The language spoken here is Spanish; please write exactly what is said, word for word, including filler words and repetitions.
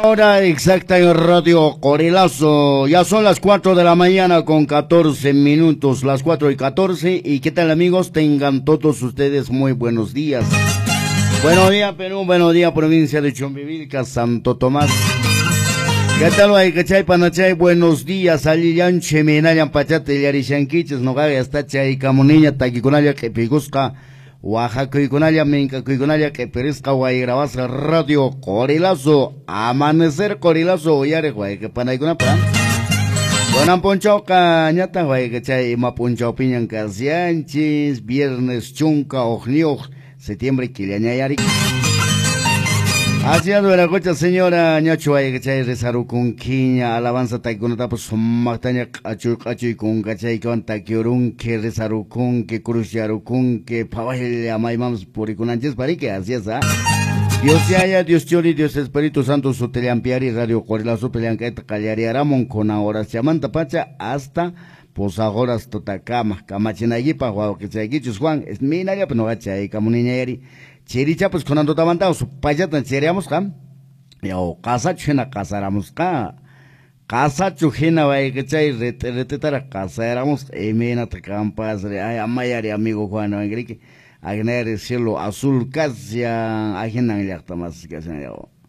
Hora exacta en Radio Corilazo. Ya son las cuatro de la mañana con catorce minutos, las cuatro y catorce. ¿Y qué tal, amigos? Tengan todos ustedes muy buenos días. Buenos días, Perú. Buenos días, provincia de Chumbivilca, Santo Tomás. ¿Qué tal, Guaycachay, Panachay? Buenos días. Aliyan, Cheminayan, Pachate, Yarishanquiches, Nogaya, Estacha y Camuniña, Taquiconaya, Quepigusca, Oaxaca y Conaya, Minca y Conaya, que Perisca, Guaygrabasa, Radio Corilazo, Amanecer Corilazo, Yare, Guay, que Panaicuna, Pan. Donan Poncho, Cañata, Guaycachay, Mapuncho, Piñan, Casianchis, Viernes, Chunca, Ojnioj, septiembre, Quiliañayari. Hacia la cocha señora Ñacho ay cachay rezaru con quiña alabanza taikuna pues magtaña cachu cachu y con cachay con taquiorun que rezaru con que cruciaru con que pavajel amay mams por ikunanches pari que así es ah Dios te haya Dios chori Dios Espíritu Santo su teleampiari radio Corilazo pelean que callari aramon con ahora se amanta pacha hasta pues ahora totacama camachinayipa guau que se guichus Juan es minaria pero no cachay camuniña yari Chiricha pues con ando tamanta su paya tan seríamos cam yo casa chena casáramos ca casa chujena vaya que chay rete rete tara casa éramos emena te campas ay amayari amigo Juan no que agner cielo azul casi ajenan ya está más que se yo